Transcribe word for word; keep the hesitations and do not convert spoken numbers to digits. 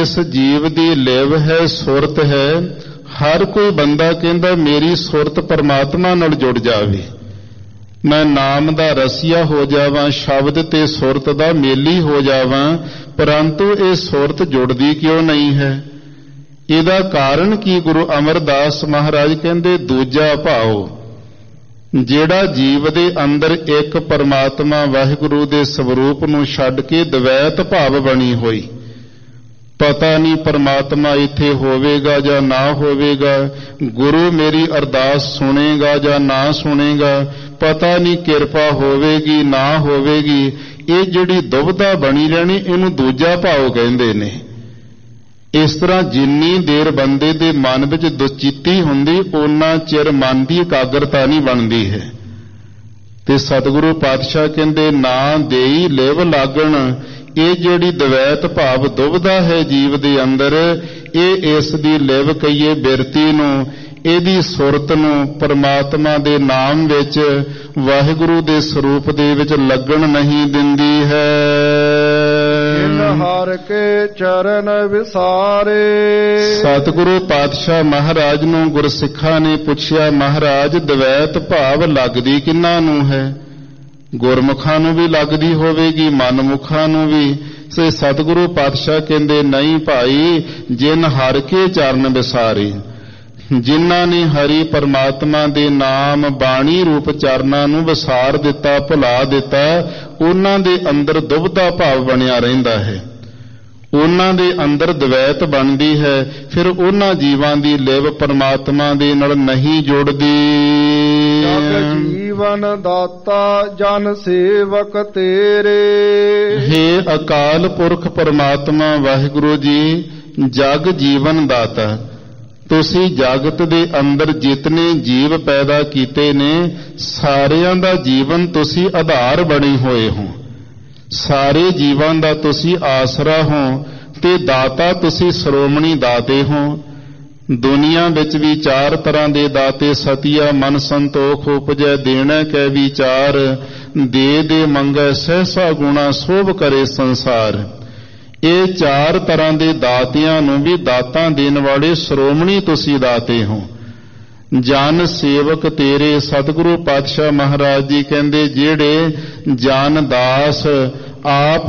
ਜਿਸ ਜੀਵ ਦੀ ਲਿਵ ਹੈ, ਸੁਰਤ ਹੈ, ਹਰ ਕੋਈ ਬੰਦਾ ਕਹਿੰਦਾ ਮੇਰੀ ਸੁਰਤ ਪਰਮਾਤਮਾ ਨਾਲ ਜੁੜ ਜਾਵੇ, ਮੈਂ ਨਾਮ ਦਾ ਰਸੀਆ ਹੋ ਜਾਵਾਂ, ਸ਼ਬਦ ਤੇ ਸੁਰਤ ਦਾ ਮੇਲੀ ਹੋ ਜਾਵਾਂ, ਪਰੰਤੂ ਇਹ ਸੁਰਤ ਜੁੜਦੀ ਕਿਉਂ ਨਹੀਂ ਹੈ? ਇਹਦਾ ਕਾਰਨ ਕੀ? ਗੁਰੂ ਅਮਰਦਾਸ ਮਹਾਰਾਜ ਕਹਿੰਦੇ ਦੂਜਾ ਭਾਉ, ਜਿਹੜਾ ਜੀਵ ਦੇ ਅੰਦਰ ਇੱਕ ਪਰਮਾਤਮਾ ਵਾਹਿਗੁਰੂ ਦੇ ਸਵਰੂਪ ਨੂੰ ਛੱਡ ਕੇ ਦਵੈਤ ਭਾਵ ਬਣੀ ਹੋਈ, ਪਤਾ ਨਹੀਂ ਪਰਮਾਤਮਾ ਇੱਥੇ ਹੋਵੇਗਾ ਜਾਂ ਨਾ ਹੋਵੇਗਾ, ਗੁਰੂ ਮੇਰੀ ਅਰਦਾਸ ਸੁਣੇਗਾ ਜਾਂ ਨਾ ਸੁਣੇਗਾ, ਪਤਾ ਨਹੀਂ ਕਿਰਪਾ ਹੋਵੇਗੀ ਨਾ ਹੋਵੇਗੀ, ਇਹ ਜਿਹੜੀ ਦੁਬਿਧਾ ਬਣੀ ਰਹਿਣੀ, ਇਹਨੂੰ ਦੂਜਾ ਭਾਵ ਕਹਿੰਦੇ ਨੇ। ਇਸ ਤਰ੍ਹਾਂ ਜਿੰਨੀ ਦੇਰ ਬੰਦੇ ਦੇ ਮਨ ਵਿੱਚ ਦੁਚਿੱਤੀ ਹੁੰਦੀ, ਓਨਾ ਚਿਰ ਮਨ ਦੀ ਇਕਾਗਰਤਾ ਨਹੀਂ ਬਣਦੀ ਹੈ। ਤੇ ਸਤਿਗੁਰੂ ਪਾਤਸ਼ਾਹ ਕਹਿੰਦੇ ਨਾ ਦੇਈ ਲਿਵ ਲਾਗਣ, ਇਹ ਜਿਹੜੀ ਦਵੈਤ ਭਾਵ ਦੁਬਿਧਾ ਹੈ ਜੀਵ ਦੇ ਅੰਦਰ, ਇਹ ਇਸ ਦੀ ਲਿਵ ਕਹੀਏ ਬਿਰਤੀ ਨੂੰ, ਇਹਦੀ ਸੁਰਤ ਨੂੰ ਪਰਮਾਤਮਾ ਦੇ ਨਾਮ ਵਿੱਚ, ਵਾਹਿਗੁਰੂ ਦੇ ਸਰੂਪ ਦੇ ਵਿੱਚ ਲੱਗਣ ਨਹੀਂ ਦਿੰਦੀ ਹੈ। ਹਰ ਕੇ ਚਰਨ ਵਿਸਾਰੇ। ਸਤਿਗੁਰੂ ਪਾਤਸ਼ਾਹ ਮਹਾਰਾਜ ਨੂੰ ਗੁਰਸਿੱਖਾਂ ਨੇ ਪੁੱਛਿਆ, ਮਹਾਰਾਜ ਦਵੈਤ ਭਾਵ ਲੱਗਦੀ ਕਿਹਨਾਂ ਨੂੰ ਹੈ? ਗੁਰਮੁਖਾਂ ਨੂੰ ਵੀ ਲੱਗਦੀ ਹੋਵੇਗੀ, ਮਨਮੁਖਾਂ ਨੂੰ ਵੀ। ਸੇ ਸਤਿਗੁਰੂ ਪਾਤਸ਼ਾਹ ਕਹਿੰਦੇ ਨਹੀਂ ਭਾਈ, ਜਿਨ ਹਰ ਕੇ ਚਰਨ ਵਿਸਾਰੇ, ਜਿਨ੍ਹਾਂ ਨੇ ਹਰੀ ਪਰਮਾਤਮਾ ਦੇ ਨਾਮ ਬਾਣੀ ਰੂਪ ਚਰਨਾਂ ਨੂੰ ਵਿਸਾਰ ਦਿੱਤਾ, ਭੁਲਾ ਦਿੱਤਾ, ਉਹਨਾਂ ਦੇ ਅੰਦਰ ਦੁਬਿਧਾ ਭਾਵ ਬਣਿਆ ਰਹਿੰਦਾ ਹੈ, ਉਹਨਾਂ ਦੇ ਅੰਦਰ ਦਵੈਤ ਬਣਦੀ ਹੈ, ਫਿਰ ਉਹਨਾਂ ਜੀਵਾਂ ਦੀ ਲਿਵ ਪਰਮਾਤਮਾ ਦੇ ਨਾਲ ਨਹੀਂ ਜੁੜਦੀ। ਜਗ ਜੀਵਨ ਦਾਤਾ ਜਨ ਸੇਵਕ ਤੇਰੇ। ਹੇ ਅਕਾਲ ਪੁਰਖ ਪਰਮਾਤਮਾ ਵਾਹਿਗੁਰੂ ਜੀ, ਜਗ ਜੀਵਨ ਦਾਤਾ, ਤੁਸੀਂ ਜਗਤ ਦੇ ਅੰਦਰ ਜਿਤਨੇ ਜੀਵ ਪੈਦਾ ਕੀਤੇ ਨੇ, ਸਾਰਿਆਂ ਦਾ ਜੀਵਨ ਤੁਸੀਂ ਆਧਾਰ ਬਣੇ ਹੋਏ ਹੋ, ਸਾਰੇ ਜੀਵਾਂ ਦਾ ਤੁਸੀਂ ਆਸਰਾ ਹੋ, ਤੇ ਦਾਤਾ ਤੁਸੀਂ ਸ਼੍ਰੋਮਣੀ ਦਾਤੇ ਹੋ। ਦੁਨੀਆ ਵਿੱਚ ਵੀ ਚਾਰ ਤਰ੍ਹਾਂ ਦੇ ਦਾਤੇ, ਸਤਿਆ ਮਨ ਸੰਤੋਖ ਉਪਜੈ ਦੇਣਾ ਕੈ ਵਿਚਾਰ, ਦੇ ਦੇ ਮੰਗੈ ਸਹਿਸਾ ਗੁਣਾ ਸੋਭ ਕਰੇ ਸੰਸਾਰ। ਇਹ ਚਾਰ ਤਰ੍ਹਾਂ ਦੇ ਦਾਤਿਆਂ ਨੂੰ ਵੀ ਦਾਤਾਂ ਦੇਣ ਵਾਲੇ ਸ਼੍ਰੋਮਣੀ ਤੁਸੀਂ ਦਾਤੇ ਹੋ। ਜਨ ਸੇਵਕ ਤੇਰੇ, ਸਤਿਗੁਰੂ ਪਾਤਸ਼ਾਹ ਮਹਾਰਾਜ ਜੀ ਕਹਿੰਦੇ ਜਿਹੜੇ ਜਨ ਦਾਸ ਆਪ